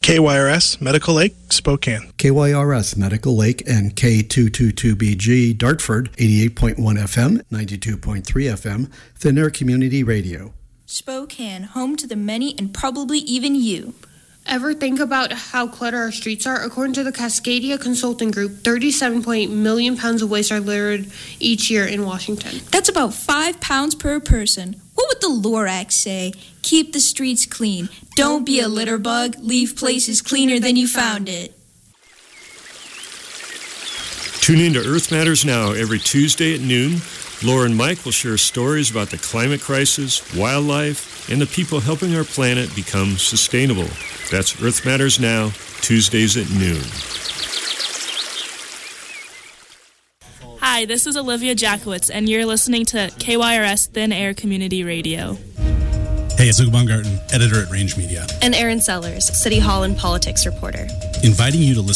KYRS, Medical Lake, Spokane. KYRS, Medical Lake, and K222BG, Dartford, 88.1 FM, 92.3 FM, Thin Air Community Radio. Spokane, home to the many and probably even you. Ever think about how cluttered our streets are? According to the Cascadia Consulting Group, 37.8 million pounds of waste are littered each year in Washington. That's about 5 pounds per person. What would the Lorax say? Keep the streets clean. Don't be a litter bug. Leave places cleaner than you found it. Tune in to Earth Matters Now every Tuesday at noon. Laura and Mike will share stories about the climate crisis, wildlife, and the people helping our planet become sustainable. That's Earth Matters Now, Tuesdays at noon. Hi, this is Olivia Jackowitz, and you're listening to KYRS Thin Air Community Radio. Hey, it's Luke Baumgarten, editor at Range Media. And Aaron Sellers, City Hall and politics reporter. Inviting you to listen